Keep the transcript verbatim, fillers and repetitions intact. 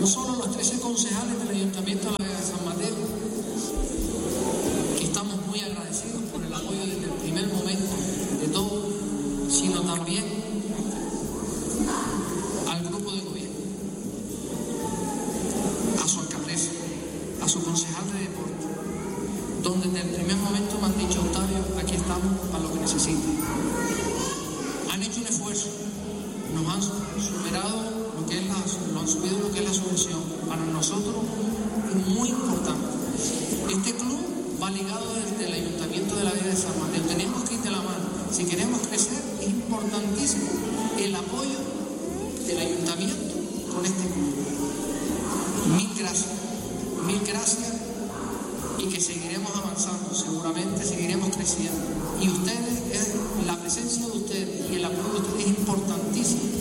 no solo los trece concejales del Ayuntamiento de la Vega de San Mateo, que estamos muy agradecidos por el apoyo desde el primer momento de todos, sino también al grupo de gobierno, a su alcaldesa, a su concejal de deporte, donde desde el primer momento me han dicho: Octavio, aquí estamos para lo que necesiten. Han hecho un esfuerzo, nos han superado lo que es la, lo han subido lo que es la subvención. Para nosotros es muy importante. Este club va ligado desde el Ayuntamiento de la Vega de San Mateo. Tenemos que ir de la mano. Si queremos crecer, es importantísimo el apoyo del Ayuntamiento con este club. Mil gracias, mil gracias, y que seguiremos avanzando, seguramente seguiremos creciendo. Y ustedes, es, la presencia de ustedes y el apoyo de ustedes es importantísimo